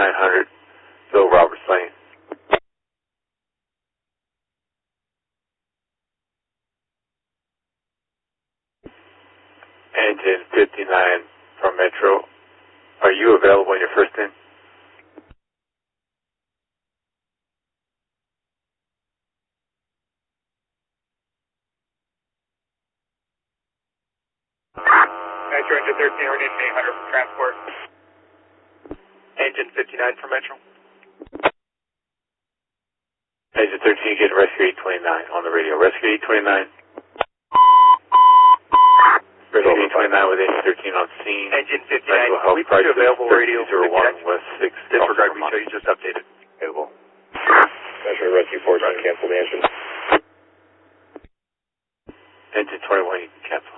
5900 Bill Roberts Lane. Engine 59 from Metro. Are you available on your first in? Metro Engine 13, we're needing 800 for transport. Engine 59 for Metro. Engine 13, get Rescue 829 on the radio. Rescue 829. Rescue 829 with Engine 13 on scene. Engine 59, we put you available radio. 01 West 6. Disregard, we show you just updated. Available. Metro Rescue 14, cancel the engine. Engine 21, you can cancel.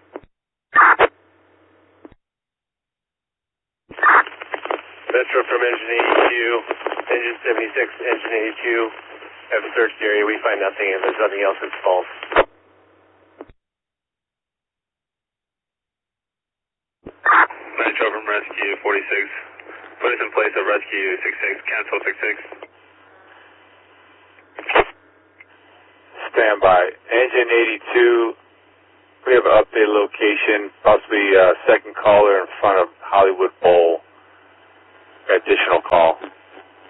Metro from Engine 82, Engine 76, Engine 82, have searched the area, we find nothing, and there's nothing else that's false. Metro from Rescue 46, put us in place of Rescue 66, cancel 66. Stand by. Engine 82, we have an updated location, possibly second caller in front of Hollywood Bowl. Additional call.